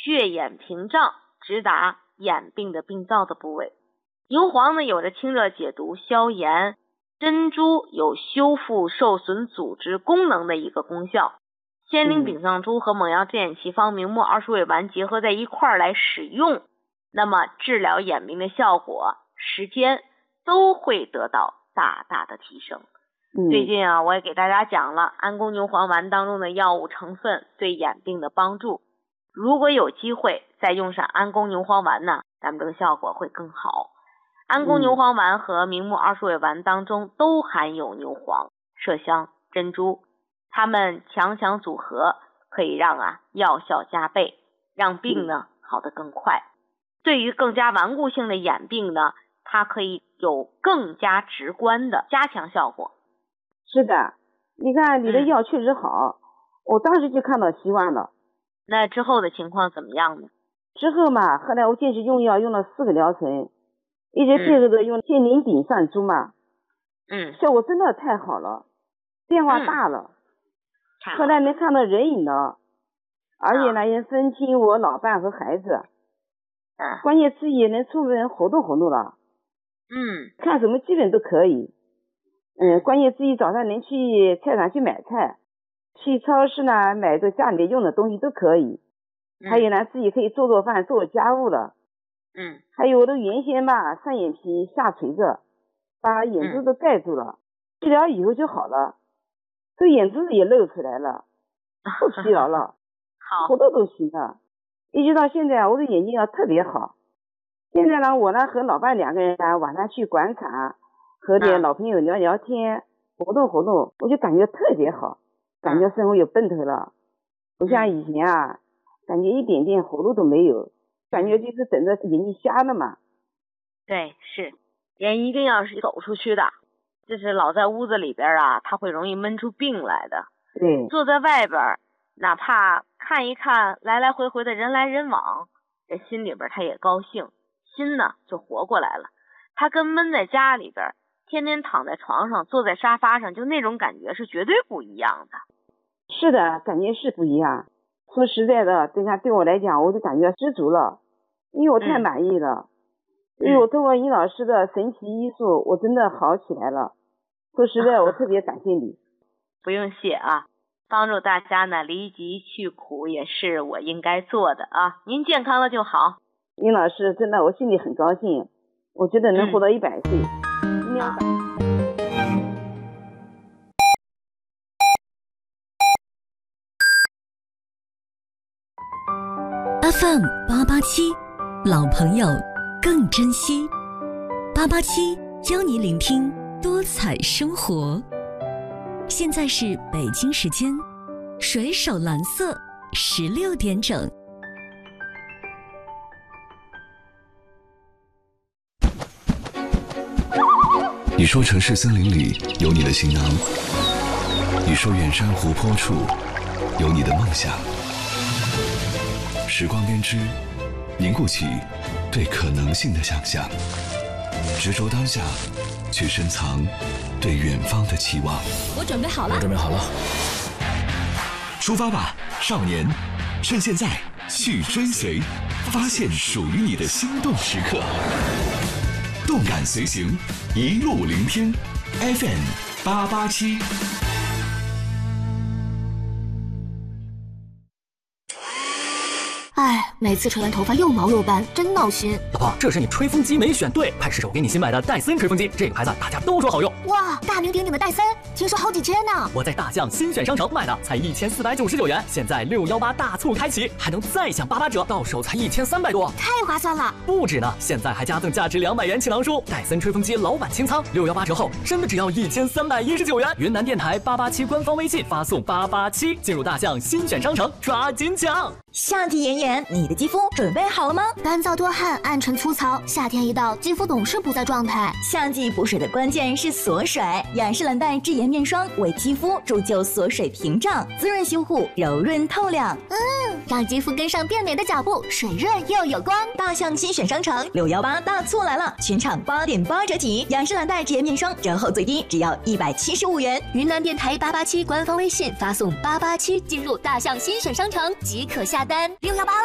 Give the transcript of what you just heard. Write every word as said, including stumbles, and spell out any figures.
血眼屏障，直达眼病的病灶的部位。牛黄呢有着清热解毒、消炎，珍珠有修复受损组织功能的一个功效。仙灵丙藏珠和蒙阳镇眼奇方明目二鼠尾丸结合在一块儿来使用，那么治疗眼病的效果、时间都会得到大大的提升。 嗯、 最近啊，我也给大家讲了安宫牛黄丸当中的药物成分对眼病的帮助。如果有机会再用上安宫牛黄丸呢，咱们这个效果会更好。安宫牛黄丸和明目二鼠尾丸当中都含有牛黄、麝香、珍珠，它们强强组合，可以让啊药效加倍，让病呢好得更快。对于更加顽固性的眼病呢，它可以有更加直观的加强效果。 是的，你看你的药确实好、嗯、我当时就看到希望了。 那之后的情况怎么样呢？ 之后嘛，后来我坚持用药用了四个疗程，一直配合着用仙灵丙上珠嘛， 嗯， 效果真的太好了，变化大了。嗯、后来能看到人影了，而且呢也分清我老伴和孩子。 嗯， 关键自己也能出门活动活动了。 嗯， 看什么基本都可以。嗯，关键自己早上能去菜场去买菜，去超市呢买个家里用的东西都可以。嗯、还有呢，自己可以做做饭、做家务了。 嗯， 还有我的原先吧上眼皮下垂着，把眼珠子盖住了，治疗以后就好了，这眼珠子也露出来了，不疲劳了， 好， 活动都行了。一直到现在，我的眼睛啊特别好。现在呢，我呢和老伴两个人呢晚上去广场和点老朋友聊聊天、嗯、活动活动，我就感觉特别好，感觉生活有奔头了。不像以前啊，感觉一点点活路都没有，感觉就是等着眼睛瞎了嘛。 对，是人一定要是走出去的，就是老在屋子里边啊，他会容易闷出病来的。 对， 坐在外边哪怕看一看来来回回的人来人往，这心里边他也高兴，心呢就活过来了。他跟闷在家里边天天躺在床上坐在沙发上，就那种感觉是绝对不一样的。 是的，感觉是不一样。说实在的，对他对我来讲我就感觉知足了，因为我太满意了、嗯、因为我通过尹老师的神奇医术我真的好起来了。说实在我特别感谢你。 不用谢啊，帮助大家呢离疾去苦也是我应该做的啊。您健康了就好。 尹老师真的我心里很高兴，我觉得能活到一百岁。嗯啊 F M 八八七，老朋友更珍惜。八八七邀你聆听多彩生活。现在是北京时间水手蓝色十六点整。 你说城市森林里有你的行囊，你说远山湖泊处有你的梦想。时光编织，凝固起对可能性的想象，执着当下，去深藏对远方的期望。 我准备好了， 我准备好了，出发吧，少年！趁现在去追随，发现属于你的心动时刻。动感随行，一路聆听 F M 八八七。 哎，每次吹完头发又毛又斑，真闹心。 老婆，这是你吹风机没选对，快试试我给你新买的戴森吹风机，这个牌子大家都说好用。 哇，大名鼎鼎的戴森，听说好几千呢。 我在大象新选商城买的，才一千四百九十九元，现在六幺八大促开启，还能再享八八折，到手才一千三百多， 太划算了。 不止呢，现在还加赠价值两百元气囊书，戴森吹风机老板清仓，六幺八折后真的只要一千三百一十九元。云南电台八八七官方微信发送八八七，进入大象新选商城，抓紧抢。 夏季炎炎，你的肌肤准备好了吗？ 干燥多汗，暗沉粗糙，夏天一到，肌肤总是不在状态。 夏季补水的关键是锁水，雅诗兰黛智妍面霜为肌肤铸就锁水屏障，滋润修护，柔润透亮。 嗯，让肌肤跟上变美的脚步，水润又有光。 大象新选商城六幺八大促来了，全场八点八折起，雅诗兰黛智妍面霜折后最低只要一百七十五元。 云南电台八八七官方微信发送八八七进入大象新选商城即可下单。六幺八。